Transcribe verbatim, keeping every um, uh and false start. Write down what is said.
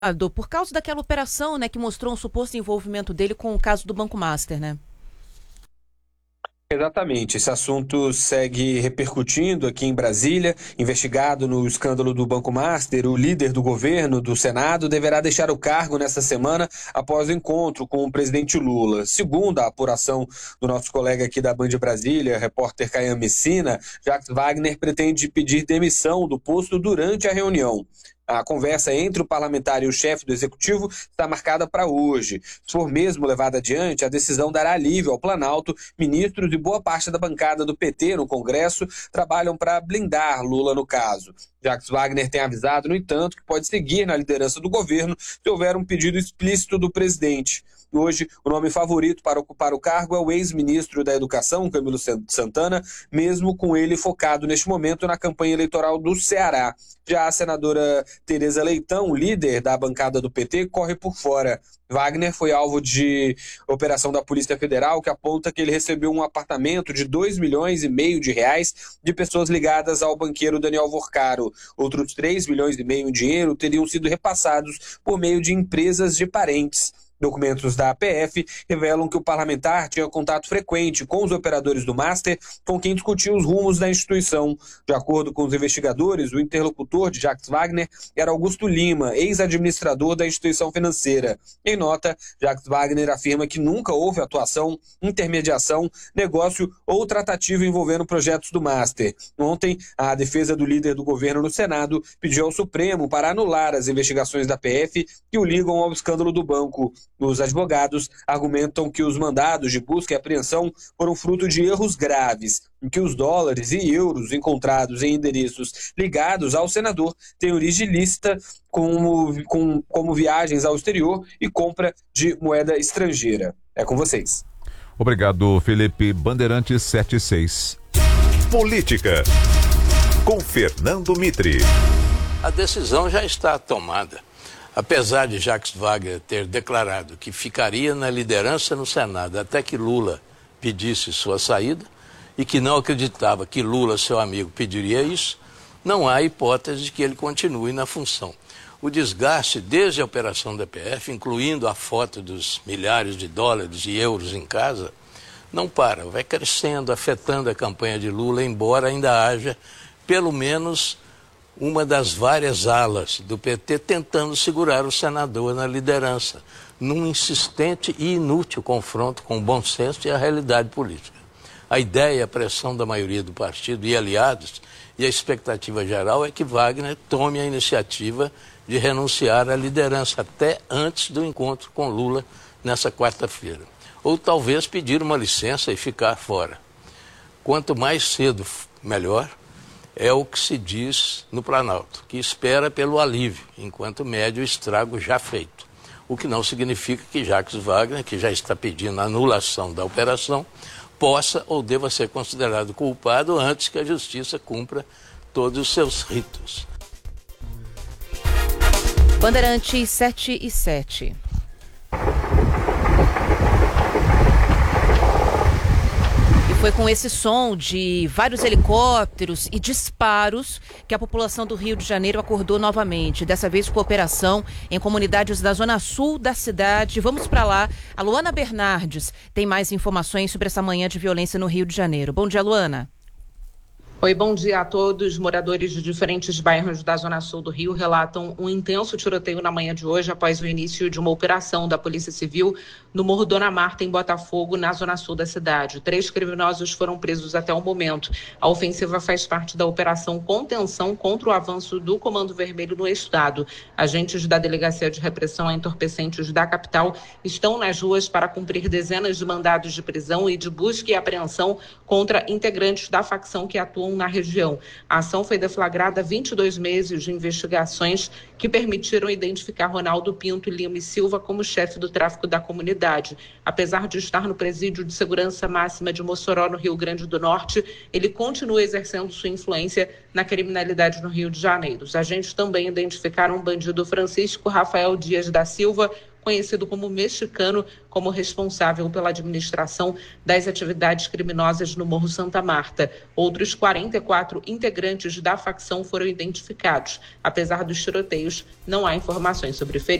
por causa daquela operação, né, que mostrou um suposto envolvimento dele com o caso do Banco Master, né? Exatamente, esse assunto segue repercutindo aqui em Brasília. Investigado no escândalo do Banco Master, o líder do governo do Senado deverá deixar o cargo nesta semana após o encontro com o presidente Lula. Segundo a apuração do nosso colega aqui da Band Brasília, repórter Caian Messina, Jacques Wagner pretende pedir demissão do posto durante a reunião. A conversa entre o parlamentar e o chefe do executivo está marcada para hoje. Se for mesmo levada adiante, a decisão dará alívio ao Planalto. Ministros e boa parte da bancada do P T no Congresso trabalham para blindar Lula no caso. Jacques Wagner tem avisado, no entanto, que pode seguir na liderança do governo se houver um pedido explícito do presidente. Hoje, o nome favorito para ocupar o cargo é o ex-ministro da Educação, Camilo Santana, mesmo com ele focado neste momento na campanha eleitoral do Ceará. Já a senadora Tereza Leitão, líder da bancada do P T, corre por fora. Wagner foi alvo de operação da Polícia Federal que aponta que ele recebeu um apartamento de dois milhões e meio de reais de pessoas ligadas ao banqueiro Daniel Vorcaro. Outros três milhões e meio em dinheiro teriam sido repassados por meio de empresas de parentes. Documentos da A P F revelam que o parlamentar tinha contato frequente com os operadores do Master, com quem discutia os rumos da instituição. De acordo com os investigadores, o interlocutor de Jacques Wagner era Augusto Lima, ex-administrador da instituição financeira. Em nota, Jacques Wagner afirma que nunca houve atuação, intermediação, negócio ou tratativa envolvendo projetos do Master. Ontem, a defesa do líder do governo no Senado pediu ao Supremo para anular as investigações da P F que o ligam ao escândalo do banco. Os advogados argumentam que os mandados de busca e apreensão foram fruto de erros graves, em que os dólares e euros encontrados em endereços ligados ao senador têm origem ilícita, como, com, como viagens ao exterior e compra de moeda estrangeira. É com vocês. Obrigado, Felipe. Bandeirantes setenta e seis. Política, com Fernando Mitre. A decisão já está tomada. Apesar de Jacques Wagner ter declarado que ficaria na liderança no Senado até que Lula pedisse sua saída e que não acreditava que Lula, seu amigo, pediria isso, não há hipótese de que ele continue na função. O desgaste desde a operação da P F, incluindo a foto dos milhares de dólares e euros em casa, não para, vai crescendo, afetando a campanha de Lula, embora ainda haja pelo menos uma das várias alas do P T tentando segurar o senador na liderança, num insistente e inútil confronto com o bom senso e a realidade política. A ideia e a pressão da maioria do partido e aliados, e a expectativa geral é que Wagner tome a iniciativa de renunciar à liderança até antes do encontro com Lula nessa quarta-feira. Ou talvez pedir uma licença e ficar fora. Quanto mais cedo, melhor. É o que se diz no Planalto, que espera pelo alívio, enquanto mede o estrago já feito. O que não significa que Jacques Wagner, que já está pedindo a anulação da operação, possa ou deva ser considerado culpado antes que a justiça cumpra todos os seus ritos. Bandeirantes sete e sete. Foi com esse som de vários helicópteros e disparos que a população do Rio de Janeiro acordou novamente. Dessa vez com operação em comunidades da zona sul da cidade. Vamos para lá. A Luana Bernardes tem mais informações sobre essa manhã de violência no Rio de Janeiro. Bom dia, Luana. Oi, bom dia a todos. Moradores de diferentes bairros da Zona Sul do Rio relatam um intenso tiroteio na manhã de hoje após o início de uma operação da Polícia Civil no Morro Dona Marta, em Botafogo, na Zona Sul da cidade. Três criminosos foram presos até o momento. A ofensiva faz parte da Operação Contenção contra o avanço do Comando Vermelho no estado. Agentes da Delegacia de Repressão a Entorpecentes da capital estão nas ruas para cumprir dezenas de mandados de prisão e de busca e apreensão contra integrantes da facção que atuam na região. A ação foi deflagrada há vinte e dois meses de investigações que permitiram identificar Ronaldo Pinto Lima e Silva como chefe do tráfico da comunidade. Apesar de estar no presídio de segurança máxima de Mossoró, no Rio Grande do Norte, ele continua exercendo sua influência na criminalidade no Rio de Janeiro. Os agentes também identificaram o bandido Francisco Rafael Dias da Silva conhecido como Mexicano, como responsável pela administração das atividades criminosas no Morro Santa Marta. Outros quarenta e quatro integrantes da facção foram identificados. Apesar dos tiroteios, não há informações sobre feridos.